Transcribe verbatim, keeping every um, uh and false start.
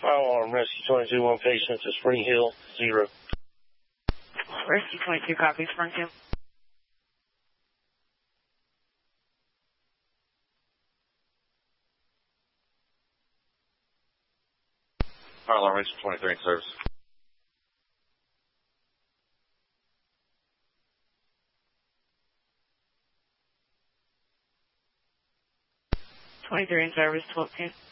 Fire alarm, Rescue twenty-two, one patient to Spring Hill, zero. Rescue twenty-two, copy, Spring Hill. Fire alarm, Rescue twenty-three in service. twenty-three in service, twelve ten.